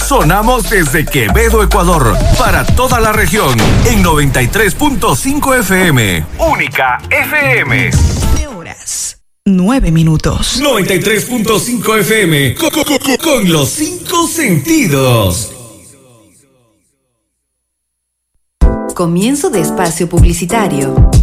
Sonamos desde Quevedo, Ecuador, para toda la región, en 93.5 FM. Única FM. 9 horas, 9 minutos. 93.5 FM, con los 5 sentidos. Comienzo de espacio publicitario.